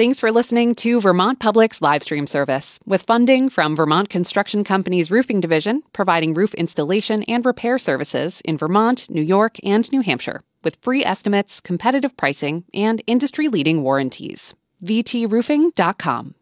Thanks for listening to Vermont Public's live stream service, with funding from Vermont Construction Company's Roofing Division, providing roof installation and repair services in Vermont, New York, and New Hampshire, with free estimates, competitive pricing, and industry-leading warranties. VTRoofing.com.